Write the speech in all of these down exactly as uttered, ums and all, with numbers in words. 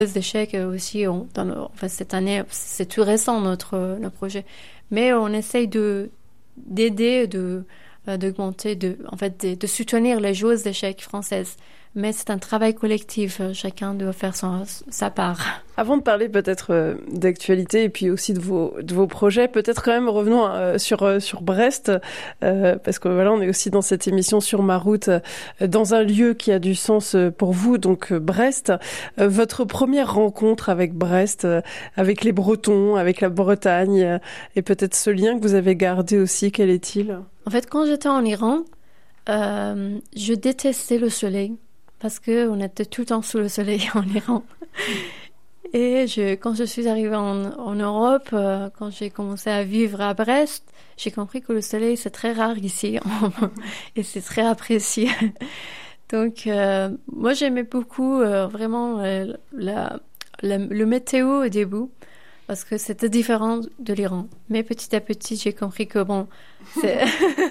D'échecs aussi, on, dans le, enfin, cette année, c'est tout récent notre, notre projet. Mais on essaye de, d'aider, de, d'augmenter, de, en fait, de, de soutenir les joueuses d'échecs françaises. Mais c'est un travail collectif, chacun doit faire son, sa part. Avant de parler peut-être euh, d'actualité et puis aussi de vos, de vos projets, peut-être quand même revenons euh, sur, euh, sur Brest, euh, parce que voilà, on est aussi dans cette émission Sur ma route, euh, dans un lieu qui a du sens pour vous, donc euh, Brest. Euh, votre première rencontre avec Brest, euh, avec les Bretons, avec la Bretagne, euh, et peut-être ce lien que vous avez gardé aussi, quel est-il ? En fait, quand j'étais en Iran, euh, je détestais le soleil. Parce qu'on était tout le temps sous le soleil en Iran. Et je, quand je suis arrivée en, en Europe, euh, quand j'ai commencé à vivre à Brest, j'ai compris que le soleil, c'est très rare ici. Et c'est très apprécié. Donc, euh, moi, j'aimais beaucoup euh, vraiment euh, la, la, le météo au début. Parce que c'était différent de l'Iran. Mais petit à petit, j'ai compris que bon, c'est,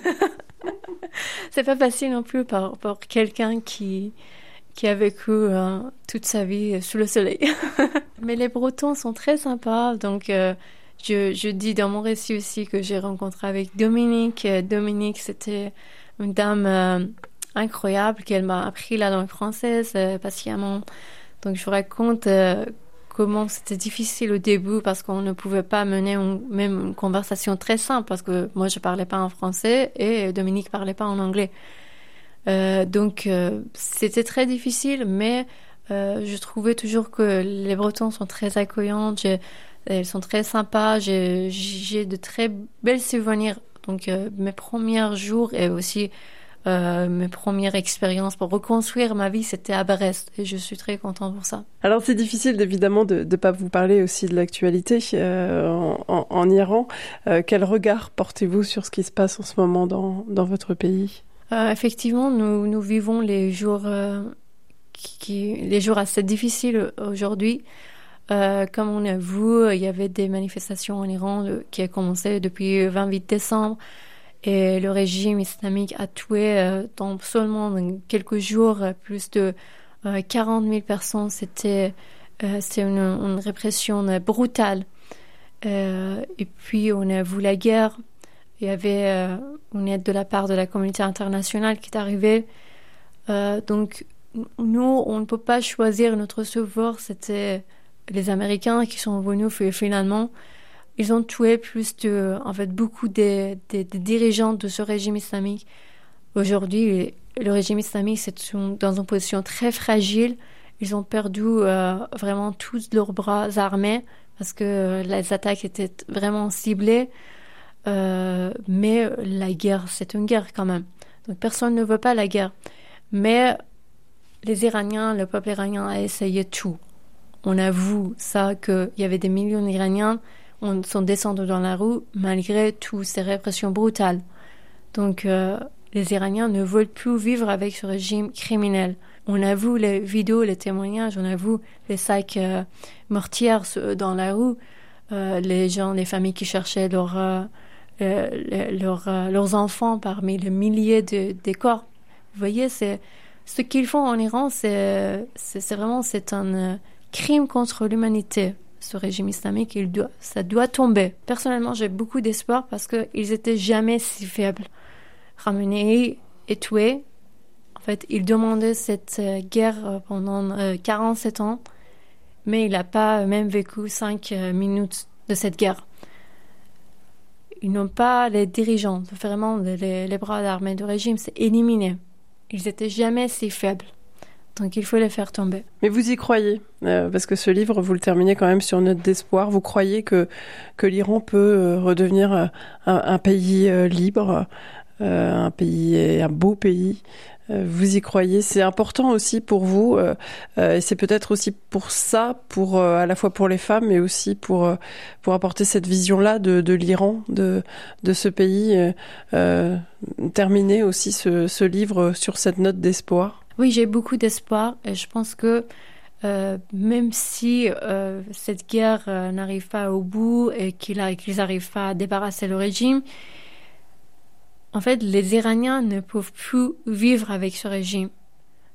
c'est pas facile non plus pour, pour quelqu'un qui... qui a vécu euh, toute sa vie sous le soleil. Mais les Bretons sont très sympas, donc euh, je, je dis dans mon récit aussi que j'ai rencontré avec Dominique. Dominique, c'était une dame euh, incroyable qu'elle m'a appris la langue française euh, patiemment. Donc je vous raconte euh, comment c'était difficile au début parce qu'on ne pouvait pas mener une, même une conversation très simple parce que moi je parlais pas en français et Dominique parlait pas en anglais. Euh, donc euh, c'était très difficile, mais euh, je trouvais toujours que les Bretons sont très accueillants, j'ai, elles sont très sympas, j'ai, j'ai de très belles souvenirs. Donc euh, mes premiers jours et aussi euh, mes premières expériences pour reconstruire ma vie, c'était à Brest et je suis très contente pour ça. Alors c'est difficile évidemment de ne pas vous parler aussi de l'actualité euh, en, en, en Iran. Euh, quel regard portez-vous sur ce qui se passe en ce moment dans, dans votre pays ? Euh, effectivement, nous, nous vivons les jours, euh, qui, qui, les jours assez difficiles aujourd'hui. Euh, comme on a vu, il y avait des manifestations en Iran de, qui ont commencé depuis le vingt-huit décembre et le régime islamique a tué euh, dans seulement quelques jours plus de euh, quarante mille personnes. C'était, euh, c'est une, une répression brutale. Euh, et puis, on a vu la guerre. Il y avait euh, une aide de la part de la communauté internationale qui est arrivée. Euh, donc, nous, on ne peut pas choisir notre sauveur. C'était les Américains qui sont venus finalement. Ils ont tué plus de, en fait, beaucoup des, des, des dirigeants de ce régime islamique. Aujourd'hui, le régime islamique, c'est dans une position très fragile. Ils ont perdu euh, vraiment tous leurs bras armés parce que les attaques étaient vraiment ciblées. Euh, mais la guerre, c'est une guerre quand même. Donc personne ne veut pas la guerre. Mais les Iraniens, le peuple iranien a essayé tout. On a vu ça, qu'il y avait des millions d'Iraniens qui sont descendus dans la rue malgré toutes ces répressions brutales. Donc euh, les Iraniens ne veulent plus vivre avec ce régime criminel. On a vu les vidéos, les témoignages, on a vu les sacs euh, mortières dans la rue, euh, les gens, les familles qui cherchaient leur... Euh, Euh, leur, euh, leurs enfants parmi les milliers de, de corps. Vous voyez, c'est, ce qu'ils font en Iran, c'est, c'est, c'est vraiment c'est un euh, crime contre l'humanité. Ce régime islamique, il doit, ça doit tomber. Personnellement, j'ai beaucoup d'espoir parce qu'ils étaient jamais si faibles. Khamenei est tué. En fait, il demandait cette euh, guerre pendant euh, quarante-sept ans, mais il n'a pas même vécu cinq euh, minutes de cette guerre. Ils n'ont pas les dirigeants, vraiment les, les bras armés du régime, c'est éliminé. Ils n'étaient jamais si faibles. Donc il faut les faire tomber. Mais vous y croyez euh, parce que ce livre, vous le terminez quand même sur une note d'espoir. Vous croyez que, que l'Iran peut euh, redevenir euh, un, un pays euh, libre, euh, un pays, un beau pays. Euh, vous y croyez. C'est important aussi pour vous. Euh, euh, et c'est peut-être aussi pour ça, pour, euh, à la fois pour les femmes, mais aussi pour, euh, pour apporter cette vision-là de, de l'Iran, de, de ce pays. Euh, euh, terminer aussi ce, ce livre sur cette note d'espoir. Oui, j'ai beaucoup d'espoir et je pense que euh, même si euh, cette guerre euh, n'arrive pas au bout et qu'ils n'arrivent pas à débarrasser le régime, en fait, les Iraniens ne peuvent plus vivre avec ce régime.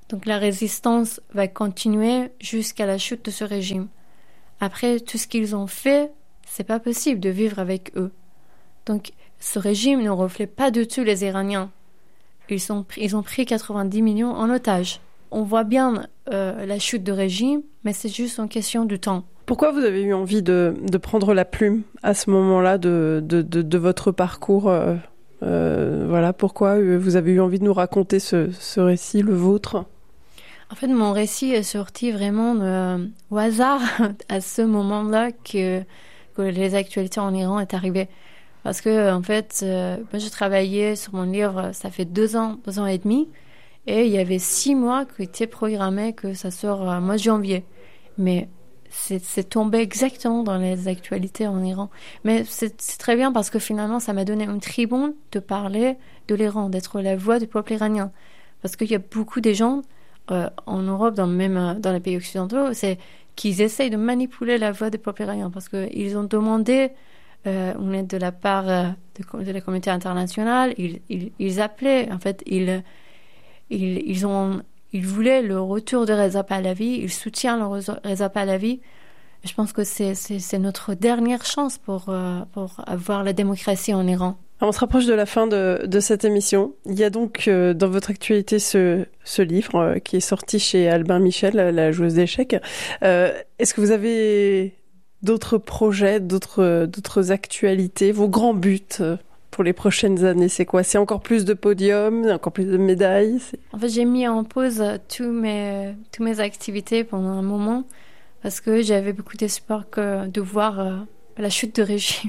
Donc la résistance va continuer jusqu'à la chute de ce régime. Après tout ce qu'ils ont fait, c'est pas possible de vivre avec eux. Donc ce régime ne reflète pas du tout les Iraniens. Ils, sont, ils ont pris quatre-vingt-dix millions en otage. On voit bien euh, la chute de régime, mais c'est juste une question de temps. Pourquoi vous avez eu envie de, de prendre la plume à ce moment-là de, de, de, de votre parcours euh, euh, voilà, pourquoi vous avez eu envie de nous raconter ce, ce récit, le vôtre? En fait, mon récit est sorti vraiment de, au hasard à ce moment-là que, que les actualités en Iran est arrivées. Parce que, en fait, euh, moi, je travaillais sur mon livre, ça fait deux ans, deux ans et demi, et il y avait six mois qui étaient programmés que ça sort au mois de janvier. Mais c'est, c'est tombé exactement dans les actualités en Iran. Mais c'est, c'est très bien parce que finalement, ça m'a donné une tribune de parler de l'Iran, d'être la voix du peuple iranien. Parce qu'il y a beaucoup de gens euh, en Europe, dans, même dans les pays occidentaux, c'est qu'ils essayent de manipuler la voix du peuple iranien parce qu'ils ont demandé euh, une aide de la part euh, de, de la communauté internationale. Ils, ils, ils appelaient, en fait, ils, ils, ils ont... Ils voulaient le retour de Reza Pahlavi, ils soutiennent le Reza Pahlavi. Je pense que c'est, c'est, c'est notre dernière chance pour, euh, pour avoir la démocratie en Iran. Alors on se rapproche de la fin de, de cette émission. Il y a donc euh, dans votre actualité ce, ce livre euh, qui est sorti chez Albin Michel, La joueuse d'échecs. Euh, est-ce que vous avez d'autres projets, d'autres, d'autres actualités, vos grands buts euh pour les prochaines années, c'est quoi? C'est encore plus de podiums, encore plus de médailles? C'est... En fait, j'ai mis en pause tous mes, toutes mes activités pendant un moment parce que j'avais beaucoup d'espoir que, de voir euh, la chute de régime.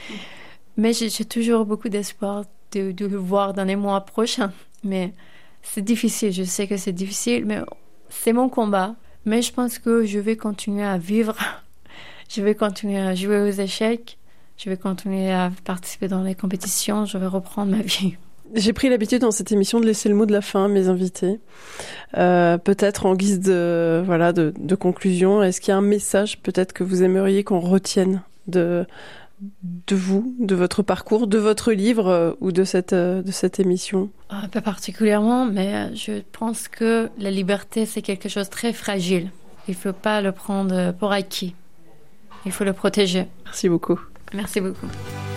Mais j'ai, j'ai toujours beaucoup d'espoir de, de le voir dans les mois prochains. Mais c'est difficile, je sais que c'est difficile, mais c'est mon combat. Mais je pense que je vais continuer à vivre. Je vais continuer à jouer aux échecs. Je vais continuer à participer dans les compétitions, je vais reprendre ma vie. J'ai pris l'habitude dans cette émission de laisser le mot de la fin à mes invités. Euh, peut-être en guise de, voilà, de, de conclusion, est-ce qu'il y a un message peut-être que vous aimeriez qu'on retienne de, de vous, de votre parcours, de votre livre euh, ou de cette, euh, de cette émission? euh, Pas particulièrement, mais je pense que la liberté, c'est quelque chose de très fragile. Il ne faut pas le prendre pour acquis. Il faut le protéger. Merci beaucoup. Merci beaucoup.